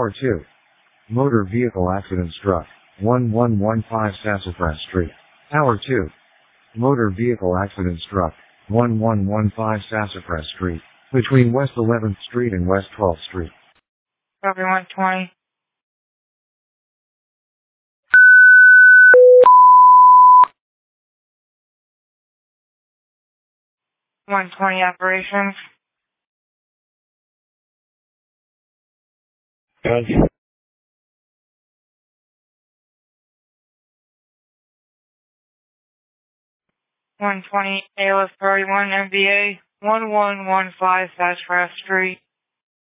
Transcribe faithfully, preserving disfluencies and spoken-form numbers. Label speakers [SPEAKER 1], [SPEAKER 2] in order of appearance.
[SPEAKER 1] Tower two. Motor vehicle accident struck. one one one five Sassafras Street. Tower two. Motor vehicle accident struck. one one one five Sassafras Street. Between West eleventh Street and West twelfth Street.
[SPEAKER 2] Copy one twenty. one twenty operations.
[SPEAKER 3] Good.
[SPEAKER 2] one twenty A L S Priority one M V A one one one five Sassafras Street.